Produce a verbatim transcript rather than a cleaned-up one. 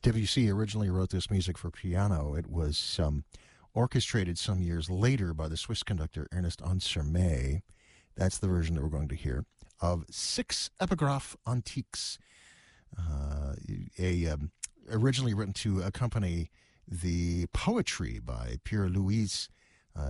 Debussy originally wrote this music for piano. It was um, orchestrated some years later by the Swiss conductor Ernest Ansermet. That's the version that we're going to hear of Six Epigraphes Antiques, uh, a um, originally written to accompany the poetry by Pierre Louis